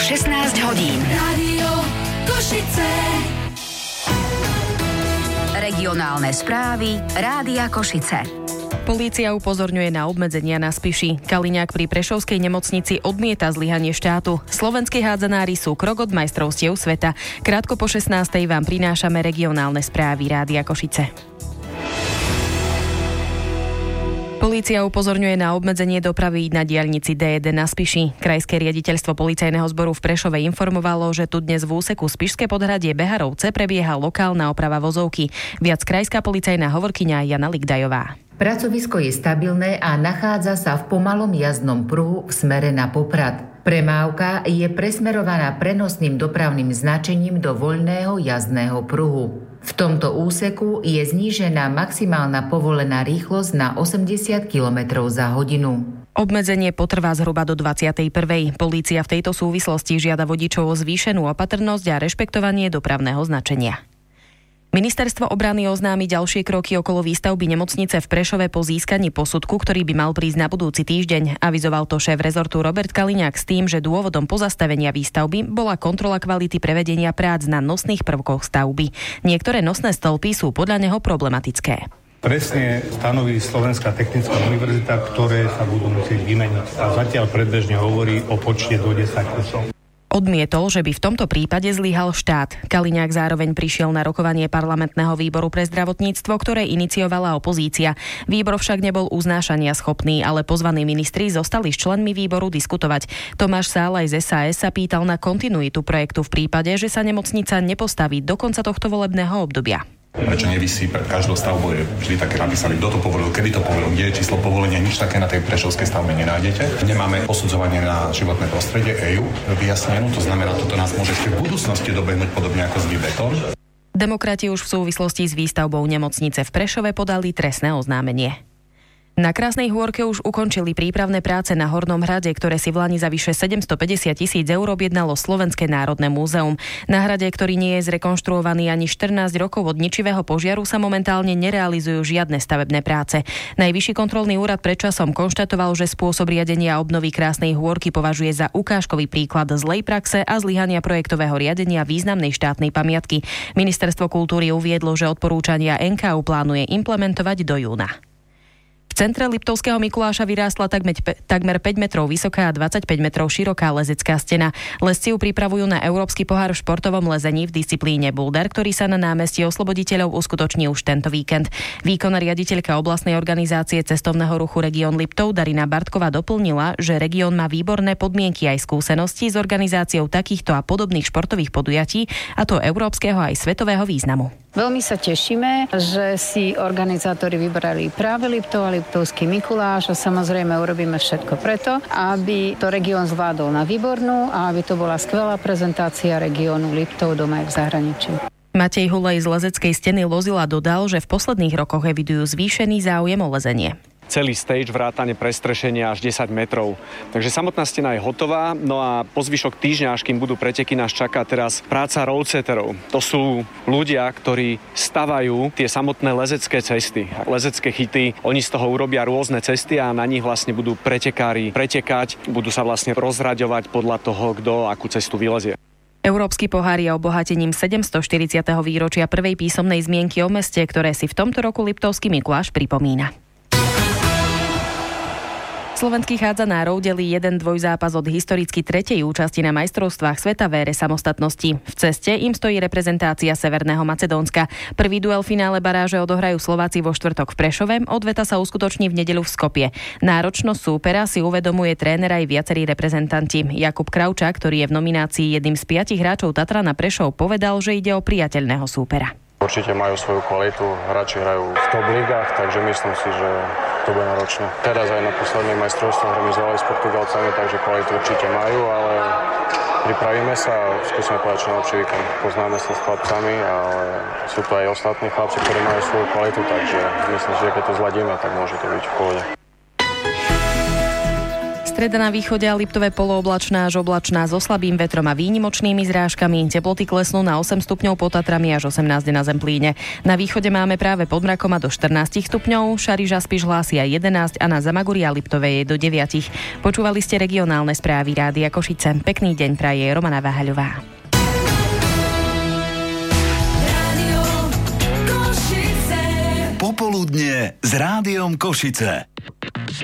16 hodín. Rádio Košice. Regionálne správy Rádia Košice. Polícia upozorňuje na obmedzenia na Spiši. Kaliňák pri Prešovskej nemocnici odmieta zlyhanie štátu. Slovenskí hádzanári sú krok od majstrovstiev sveta. Krátko po 16:00 vám prinášame regionálne správy Rádia Košice. Polícia upozorňuje na obmedzenie dopravy na diaľnici D1 na Spiši. Krajské riaditeľstvo policajného zboru v Prešove informovalo, že tu dnes v úseku Spišské Podhradie Beharovce prebieha lokálna oprava vozovky. Viac krajská policajná hovorkyňa Jana Ligdajová. Pracovisko je stabilné a nachádza sa v pomalom jazdnom pruhu v smere na Poprad. Premávka je presmerovaná prenosným dopravným značením do voľného jazdného pruhu. V tomto úseku je znížená maximálna povolená rýchlosť na 80 km za hodinu. Obmedzenie potrvá zhruba do 21:00. Polícia v tejto súvislosti žiada vodičov o zvýšenú opatrnosť a rešpektovanie dopravného značenia. Ministerstvo obrany oznámi ďalšie kroky okolo výstavby nemocnice v Prešove po získaní posudku, ktorý by mal prísť na budúci týždeň. Avizoval to šéf rezortu Robert Kaliňák s tým, že dôvodom pozastavenia výstavby bola kontrola kvality prevedenia prác na nosných prvkoch stavby. Niektoré nosné stĺpy sú podľa neho problematické. Presne stanoví Slovenská technická univerzita, ktoré sa budú musieť vymeniť. A zatiaľ predbežne hovorí o počte do 10 kusov. Odmietol, že by v tomto prípade zlyhal štát. Kaliňák zároveň prišiel na rokovanie parlamentného výboru pre zdravotníctvo, ktoré iniciovala opozícia. Výbor však nebol uznášania schopný, ale pozvaní ministri zostali s členmi výboru diskutovať. Tomáš Sálaj z SAS sa pýtal na kontinuitu projektu v prípade, že sa nemocnica nepostaví do konca tohto volebného obdobia. Prečo nevisí pred každou stavbou, je vždy také napísané, kto to povolil, kedy to povolil, kde je číslo povolenia, nič také na tej prešovskej stavbe nenájdete. Nemáme posudzovanie na životné prostredie EU vyjasnenú, to znamená, toto nás môže ešte v budúcnosti dobehnúť podobne ako zlý betón. Demokrati už v súvislosti s výstavbou nemocnice v Prešove podali trestné oznámenie. Na Krásnej Hôrke už ukončili prípravné práce na Hornom hrade, ktoré si v lani za vyše 750 000 eur objednalo Slovenské národné múzeum. Na hrade, ktorý nie je zrekonštruovaný ani 14 rokov od ničivého požiaru, sa momentálne nerealizujú žiadne stavebné práce. Najvyšší kontrolný úrad pred časom konštatoval, že spôsob riadenia obnovy Krásnej Hôrky považuje za ukážkový príklad zlej praxe a zlyhania projektového riadenia významnej štátnej pamiatky. Ministerstvo kultúry uviedlo, že odporúčania NKÚ plánuje implementovať do júna. V centre Liptovského Mikuláša vyrástla takmer 5 metrov vysoká a 25 metrov široká lezecká stena. Lezci ju pripravujú na Európsky pohár v športovom lezení v disciplíne boulder, ktorý sa na námestí Osloboditeľov uskutoční už tento víkend. Výkonná riaditeľka oblastnej organizácie cestovného ruchu Región Liptov Darina Bartková doplnila, že región má výborné podmienky aj skúsenosti s organizáciou takýchto a podobných športových podujatí, a to európskeho aj svetového významu. Veľmi sa tešíme, že si organizátori vybrali práve Liptov a Liptovský Mikuláš a samozrejme urobíme všetko preto, aby to región zvládol na výbornú a aby to bola skvelá prezentácia regiónu Liptov doma aj v zahraničí. Matej Hulej z lezeckej steny Lozila dodal, že v posledných rokoch evidujú zvýšený záujem o lezenie. Celý stage vrátane prestrešenia až 10 metrov. Takže samotná stena je hotová, no a po zvyšok týždňa, až kým budú preteky, nás čaká teraz práca roadsetterov. To sú ľudia, ktorí stavajú tie samotné lezecké cesty, lezecké chyty. Oni z toho urobia rôzne cesty a na nich vlastne budú pretekári pretekať, budú sa vlastne rozraďovať podľa toho, kto akú cestu vylezie. Európsky pohár je obohatením 740. výročia prvej písomnej zmienky o meste, ktoré si v tomto roku Liptovský Mikuláš pripomína. Slovenských hádzanárov delí jeden dvojzápas od historicky tretej účasti na majstrovstvách sveta v ére samostatnosti. V ceste im stojí reprezentácia Severného Macedónska. Prvý duel finále baráže odohrajú Slováci vo štvrtok v Prešove, odveta sa uskutoční v nedeľu v Skopje. Náročnosť súpera si uvedomuje tréner aj viacerí reprezentanti. Jakub Kravčák, ktorý je v nominácii jedným z 5 hráčov Tatrana Prešov, povedal, že ide o priateľného súpera. Určite majú svoju kvalitu, hráči hrajú v top ligách, takže myslím si, že to bude náročné. Teraz aj na posledných majstrovstvách remizovali s Portugalcami, takže kvalitu určite majú, ale pripravíme sa a skúsime povedať čo najlepší víkend. Poznáme sa s chlapcami, ale sú tu aj ostatní chlapci, ktorí majú svoju kvalitu, takže myslím si, že keď to zladíme, tak môže to byť v pohode. streda na východe a Liptové polooblačná až oblačná so slabým vetrom a výnimočnými zrážkami. Teploty klesnú na 8 stupňov pod Tatrami až 18 na Zemplíne. Na východe máme práve pod mrakom a do 14 stupňov. Šariš-Aspiš hlási aj 11 a na Zamaguri a Liptove je do 9. Počúvali ste regionálne správy Rádia Košice. Pekný deň praje Romana Váhaľová. Popoludnie s Rádiom Košice.